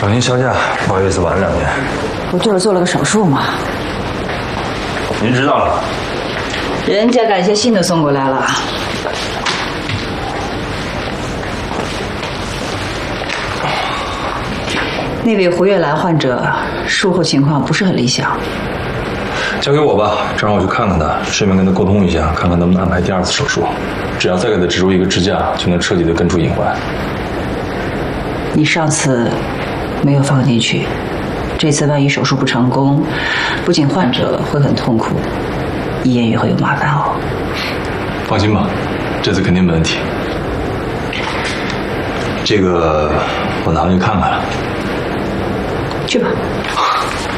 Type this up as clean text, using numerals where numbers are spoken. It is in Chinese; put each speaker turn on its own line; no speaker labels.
找您销假，不好意思晚了2天。
不就是做了个手术吗？
您知道了。
人家感谢信都送过来了。那位胡月兰患者术后情况不是很理想。
交给我吧，正好我去看看他，顺便跟他沟通一下，看看能不能安排第2次手术。只要再给他植入一个支架，就能彻底的根除隐患。
你上次没有放进去，这次万一手术不成功，不仅患者会很痛苦，医院也会有麻烦哦。
放心吧，这次肯定没问题。这个我拿回去看看。
去吧。